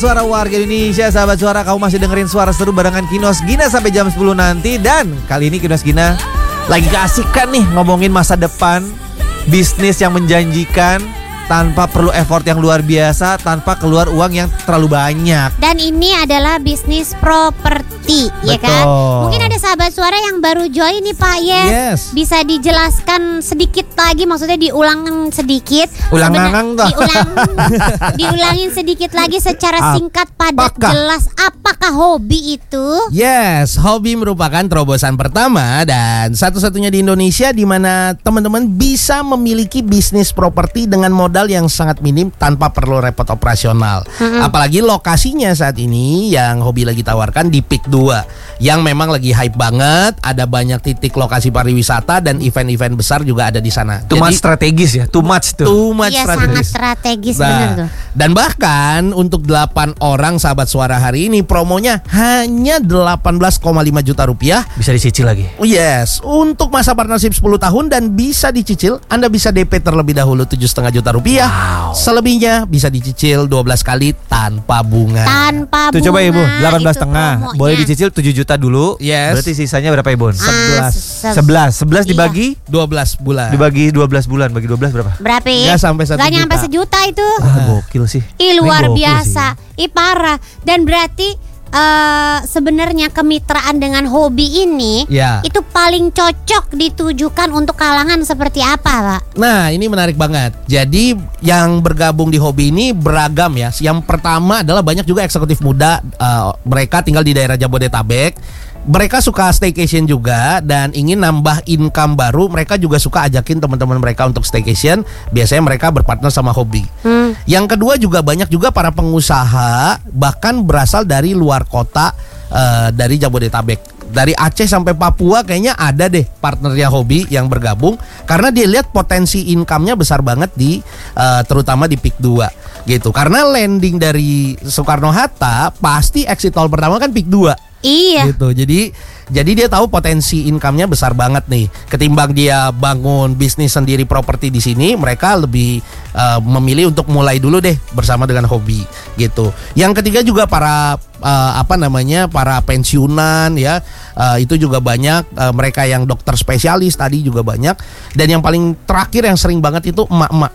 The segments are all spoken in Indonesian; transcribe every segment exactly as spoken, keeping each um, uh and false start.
Suara warga Indonesia, sahabat suara, kamu masih dengerin suara seru barengan Kinos Gina sampai jam sepuluh nanti. Dan kali ini Kinos Gina lagi keasikan nih ngomongin masa depan, bisnis yang menjanjikan tanpa perlu effort yang luar biasa, tanpa keluar uang yang terlalu banyak. Dan ini adalah bisnis properti, ya kan? Mungkin ada sahabat suara yang baru join nih Pak Yes. Yes. Bisa dijelaskan sedikit lagi, maksudnya diulang sedikit. Ulang Sebenar- nangang toh. Diulang, diulangin sedikit lagi secara Ap- singkat, padat, apakah? jelas. Apakah hobi itu? Yes, hobi merupakan terobosan pertama dan satu-satunya di Indonesia di mana teman-teman bisa memiliki bisnis properti dengan modal yang sangat minim tanpa perlu repot operasional. Mm-hmm. Apalagi lokasinya saat ini yang hobi lagi tawarkan di Peak dua yang memang lagi hype banget. Ada banyak titik lokasi pariwisata dan event-event besar juga ada di sana. Too much strategis ya, too much tuh. Too much Iya, strategis. sangat strategis, Nah, benar tuh. dan bahkan untuk delapan orang sahabat suara hari ini promonya hanya delapan belas koma lima juta rupiah. Bisa dicicil lagi. Oh yes, untuk masa partnership sepuluh tahun dan bisa dicicil. Anda bisa D P terlebih dahulu tujuh koma lima juta rupiah. Wow. Selebihnya bisa dicicil dua belas kali tanpa bunga. Tanpa bunga. Tuh coba Ibu, delapan belas itu setengah. promonya. Boleh dicicil tujuh juta dulu. Yes. Berarti sisanya berapa Ibu? Ah, sebelas. se- sebelas. sebelas iya. dibagi dua belas bulan. dibagi dua belas bulan, bagi dua belas berapa? Berapa? Nggak sampai satu Nggak juta. nyampe sejuta itu. Wah, gokil sih. Ih, luar Ini gokil biasa. sih. Ih, parah. Dan berarti eh, sebenarnya kemitraan dengan hobi ini Ya. itu paling cocok ditujukan untuk kalangan seperti apa, Pak? Nah, ini menarik banget. Jadi yang bergabung di hobi ini beragam ya. Yang pertama adalah banyak juga eksekutif muda. uh, Mereka tinggal di daerah Jabodetabek. Mereka suka staycation juga dan ingin nambah income baru. Mereka juga suka ajakin teman-teman mereka untuk staycation. Biasanya mereka berpartner sama hobi. Hmm. Yang kedua juga banyak juga para pengusaha bahkan berasal dari luar kota, uh, dari Jabodetabek. Dari Aceh sampai Papua kayaknya ada deh partnernya hobi yang bergabung karena dia lihat potensi income-nya besar banget di uh, terutama di Peak dua gitu. Karena landing dari Soekarno-Hatta pasti exit tol pertama kan Peak dua. Iya. Gitu. Jadi jadi dia tahu potensi income-nya besar banget nih. Ketimbang dia bangun bisnis sendiri properti di sini, mereka lebih uh, memilih untuk mulai dulu deh bersama dengan hobi gitu. Yang ketiga juga para uh, apa namanya? para pensiunan ya. Uh, itu juga banyak uh, mereka yang dokter spesialis tadi juga banyak dan yang paling terakhir yang sering banget itu emak-emak.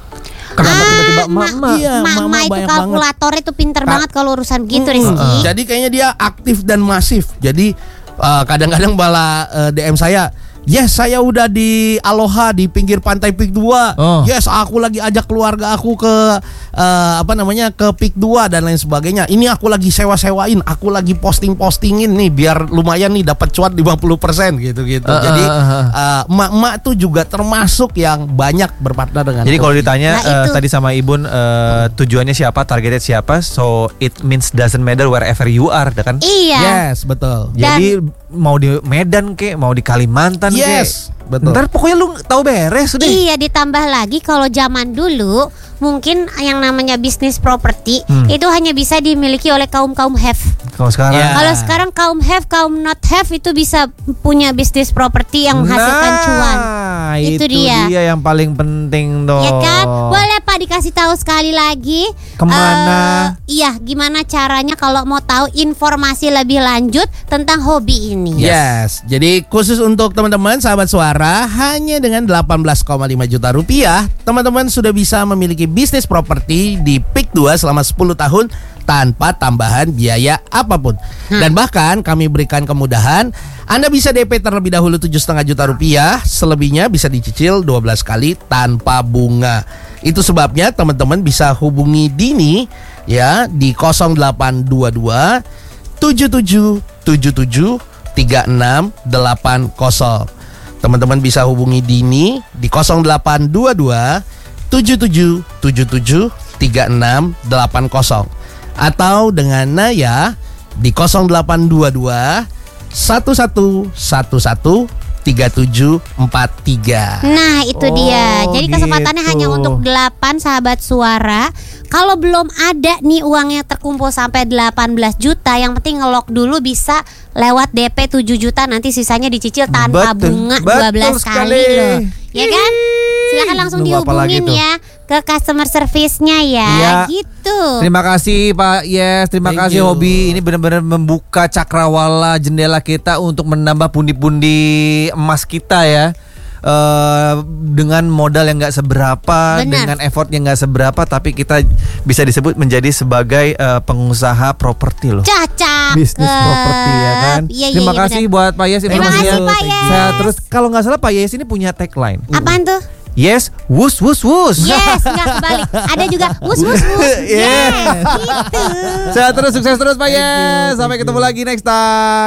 Kenapa Ah, tiba-tiba ma- emak-emak? Iya, Mama mama itu banyak kalkulator itu pinter Ka- banget kalau urusan gitu, Mm, Rizky. uh, Jadi kayaknya dia aktif dan masif. Jadi uh, kadang-kadang malah uh, D M saya, yes saya udah di Aloha di pinggir pantai Peak dua. Oh. Yes aku lagi ajak keluarga aku ke uh, apa namanya ke Peak dua dan lain sebagainya. Ini aku lagi sewa-sewain, aku lagi posting-postingin nih biar lumayan nih dapat cuan lima puluh persen gitu-gitu. Uh, Jadi uh, uh, uh. uh, emak-emak tuh juga termasuk yang banyak berpartner dengan Jadi kalau hobi. ditanya Nah, eh, itu. tadi sama Ibun eh, tujuannya siapa, targetnya siapa, so it means doesn't matter wherever you are, dah kan? Iya. Yes, betul. Jadi mau di Medan kek, mau di Kalimantan Yes, kek. betul. Ntar pokoknya lu tahu beres deh. Iya, ditambah lagi kalau zaman dulu mungkin yang namanya bisnis properti Hmm. itu hanya bisa dimiliki oleh kaum-kaum have. Kalau sekarang Ya. Kalau sekarang kaum have, kaum not have itu bisa punya bisnis properti yang menghasilkan cuan. Nah, Itu itu, dia. dia. yang paling penting dong. Ya kan? Boleh Pak dikasih tahu sekali lagi Kemana? Eh, iya, gimana caranya kalau mau tahu informasi lebih lanjut tentang hobi ini? Yes, jadi khusus untuk teman-teman sahabat suara hanya dengan delapan belas koma lima juta rupiah, teman-teman sudah bisa memiliki bisnis properti di Peak dua selama sepuluh tahun tanpa tambahan biaya apapun. Dan bahkan kami berikan kemudahan, Anda bisa D P terlebih dahulu tujuh koma lima juta rupiah, selebihnya bisa dicicil dua belas kali tanpa bunga. Itu sebabnya teman-teman bisa hubungi Dini ya di nol delapan dua dua tujuh tujuh tujuh tujuh tiga enam delapan nol. Teman-teman bisa hubungi Dini di nol delapan dua dua tujuh tujuh tujuh tujuh tiga enam delapan nol atau dengan Naya di nol delapan dua dua satu satu satu satu tiga tujuh empat tiga. Nah itu Oh, dia. Jadi kesempatannya gitu. hanya untuk delapan sahabat suara. Kalau belum ada nih uangnya terkumpul sampai delapan belas juta, yang penting ngelok dulu bisa lewat D P tujuh juta, nanti sisanya dicicil tanpa Betul, bunga betul dua belas kali sekali. loh. Ya kan? silakan langsung Nunggu apa lagi dihubungin tuh? ya ke customer service-nya ya. Iya. Gitu. Terima kasih Pak Yes, terima Thank kasih you. Hobi. Ini benar-benar membuka cakrawala jendela kita untuk menambah pundi-pundi emas kita ya. Eh, dengan modal yang nggak seberapa, Benar. dengan effort yang nggak seberapa, tapi kita bisa disebut menjadi sebagai eh, pengusaha properti loh. Cocok. Bisnis properti ya kan. Iya, iya, Terima iya, kasih benar. buat Pak Yes Terima informasinya. kasih, Pak Yes. Saya terus kalau nggak salah Pak Yes ini punya tagline. Apaan tuh? Yes, wus wus wus. Yes, nggak kebalik. Ada juga wus wus wus. Yes. Yes, gitu. Saya terus sukses terus Pak Yes. Sampai ketemu lagi next time.